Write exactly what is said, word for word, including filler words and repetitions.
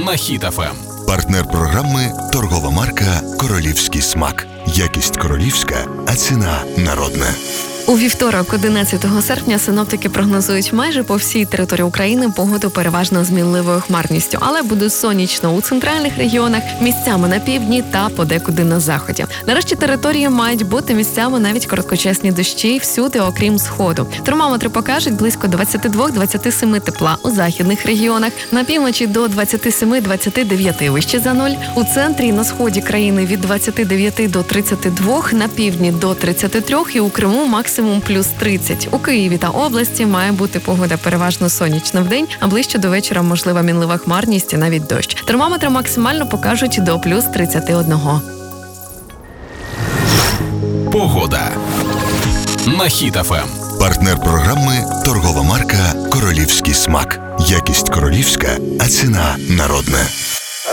на Хіт еф ем. Партнер програми – торгова марка «Королівський смак». Якість королівська, а ціна народна. У вівторок, одинадцятого серпня, синоптики прогнозують майже по всій території України погоду переважно з мінливою хмарністю, але буде сонячно у центральних регіонах, місцями на півдні та подекуди на заході. Нарешті території мають бути місцями навіть короткочасні дощі всюди, окрім сходу. Термометри покажуть близько двадцять два - двадцять сім тепла у західних регіонах, на півночі до двадцять сім - двадцять дев'ять вище за нуль, у центрі і на сході країни від двадцять дев'ять до тридцять два, на півдні до тридцять три і у Криму максимум Максимум плюс тридцять. У Києві та області має бути погода переважно сонячна вдень, а ближче до вечора можлива мінлива хмарність і навіть дощ. Термометри максимально покажуть до плюс тридцять один. Погода на Хіт еф ем. Партнер програми – торгова марка «Королівський смак». Якість королівська, а ціна народна.